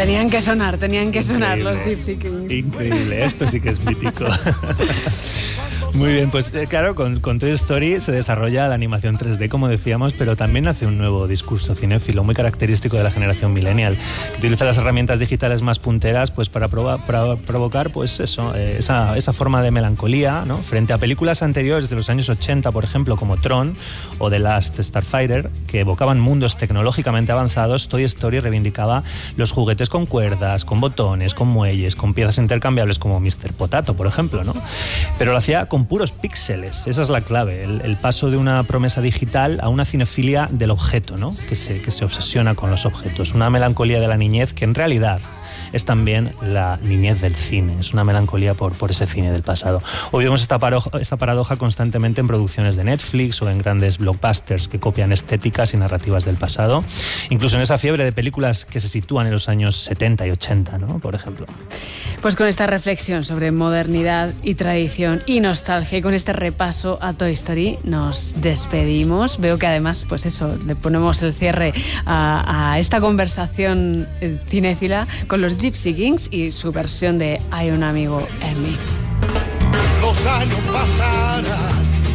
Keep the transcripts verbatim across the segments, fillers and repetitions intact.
Tenían que sonar, tenían que sonar Increíble. los Gypsy Kings. Increíble, esto sí que es mítico. Muy bien, pues eh, claro, con, con Toy Story se desarrolla la animación tres D, como decíamos, pero también hace un nuevo discurso cinéfilo muy característico de la generación millennial, que utiliza las herramientas digitales más punteras pues para, proba, para provocar pues eso, eh, esa, esa forma de melancolía, ¿no? Frente a películas anteriores de los años ochenta, por ejemplo, como Tron o The Last Starfighter, que evocaban mundos tecnológicamente avanzados. Toy Story reivindicaba los juguetes con cuerdas, con botones, con muelles, con piezas intercambiables como míster Potato, por ejemplo, ¿no? Pero lo hacía con puros píxeles, esa es la clave, el, el paso de una promesa digital a una cinefilia del objeto, ¿no? Que se, que se obsesiona con los objetos, una melancolía de la niñez que en realidad es también la niñez del cine, es una melancolía por, por ese cine del pasado. Hoy vemos esta, paroja, esta paradoja constantemente en producciones de Netflix o en grandes blockbusters que copian estéticas y narrativas del pasado, incluso en esa fiebre de películas que se sitúan en los años setenta y ochenta, ¿no? Por ejemplo. Pues con esta reflexión sobre modernidad y tradición y nostalgia y con este repaso a Toy Story nos despedimos. Veo que además, pues eso, le ponemos el cierre a, a esta conversación cinéfila con los Gypsy Kings y su versión de Hay un amigo en mí. Los años pasarán,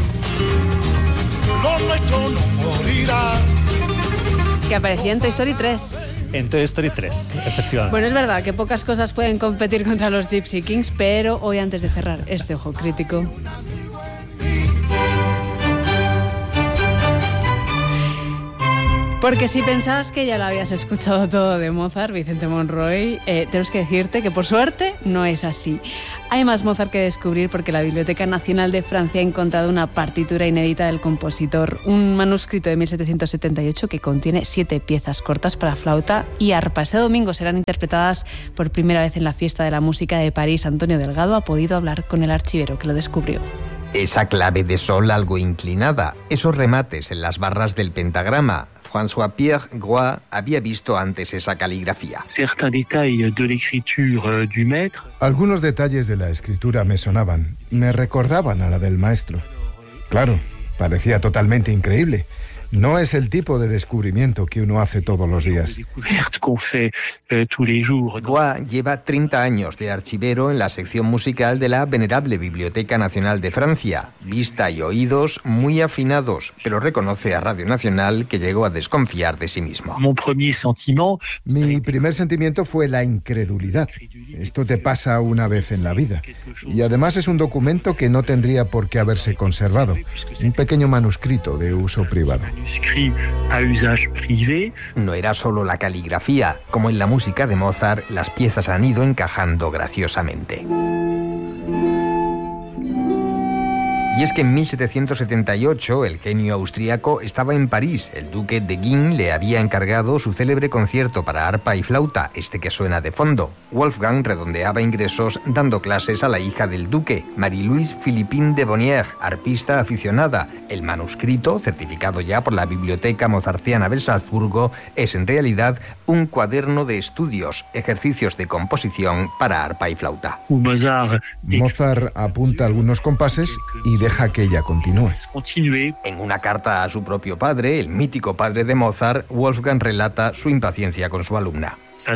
lo nuestro no morirá. Que aparecía en Toy Story tres. En Toy Story tres, efectivamente. Bueno, es verdad que pocas cosas pueden competir contra los Gypsy Kings, pero hoy, antes de cerrar este ojo crítico, porque si pensabas que ya lo habías escuchado todo de Mozart, Vicente Monroy, eh, tenemos que decirte que por suerte no es así. Hay más Mozart que descubrir porque la Biblioteca Nacional de Francia ha encontrado una partitura inédita del compositor, un manuscrito de mil setecientos setenta y ocho que contiene siete piezas cortas para flauta y arpa. Este domingo serán interpretadas por primera vez en la Fiesta de la Música de París. Antonio Delgado ha podido hablar con el archivero que lo descubrió. Esa clave de sol algo inclinada, esos remates en las barras del pentagrama. François-Pierre Groy había visto antes esa caligrafía. Algunos detalles de la escritura me sonaban, me recordaban a la del maestro. Claro, parecía totalmente increíble. No es el tipo de descubrimiento que uno hace todos los días. Groy lleva treinta años de archivero en la sección musical de la venerable Biblioteca Nacional de Francia. Vista y oídos muy afinados, pero reconoce a Radio Nacional que llegó a desconfiar de sí mismo. Mi primer sentimiento fue la incredulidad. Esto te pasa una vez en la vida. Y además es un documento que no tendría por qué haberse conservado. Un pequeño manuscrito de uso privado. No era solo la caligrafía. Como en la música de Mozart, las piezas han ido encajando graciosamente. Y es que en mil setecientos setenta y ocho el genio austríaco estaba en París. El duque de Guin le había encargado su célebre concierto para arpa y flauta, este que suena de fondo. Wolfgang redondeaba ingresos dando clases a la hija del duque, Marie-Louise Philippine de Bonnier, arpista aficionada. El manuscrito, certificado ya por la Biblioteca Mozartiana de Salzburgo, es en realidad un cuaderno de estudios, ejercicios de composición para arpa y flauta. Mozart apunta algunos compases y deja que ella continúe. En una carta a su propio padre, el mítico padre de Mozart, Wolfgang relata su impaciencia con su alumna.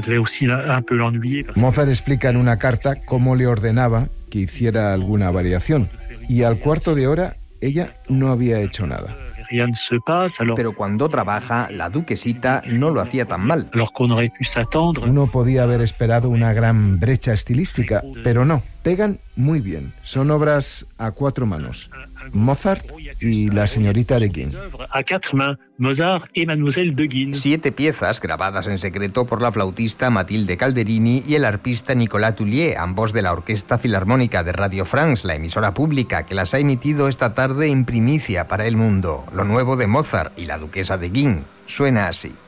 Mozart explica en una carta cómo le ordenaba que hiciera alguna variación, y al cuarto de hora ella no había hecho nada. Pero cuando trabaja, la duquesita no lo hacía tan mal. Uno podía haber esperado una gran brecha estilística, pero no. Pegan muy bien. Son obras a cuatro manos. Mozart y la señorita de Guin. Siete piezas grabadas en secreto por la flautista Mathilde Calderini y el arpista Nicolas Tullier, ambos de la Orquesta Filarmónica de Radio France, la emisora pública que las ha emitido esta tarde en primicia para el mundo. Lo nuevo de Mozart y la duquesa de Guin suena así.